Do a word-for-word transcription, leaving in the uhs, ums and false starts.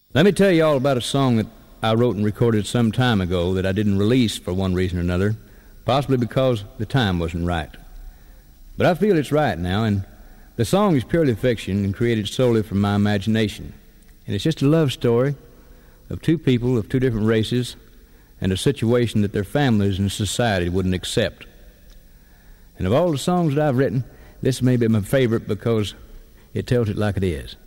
Let me tell you all about a song that I wrote and recorded some time ago that I didn't release for one reason or another, possibly because the time wasn't right. But I feel it's right now, and the song is purely fiction and created solely from my imagination. And it's just a love story of two people of two different races and a situation that their families and society wouldn't accept. And of all the songs that I've written, this may be my favorite because it tells it like it is.